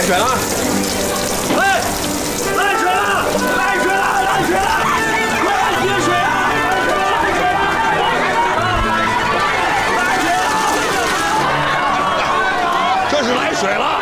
水了！哎，来水了！来水了！来水了！快来接水啊！来水了！来水了！这是来水了！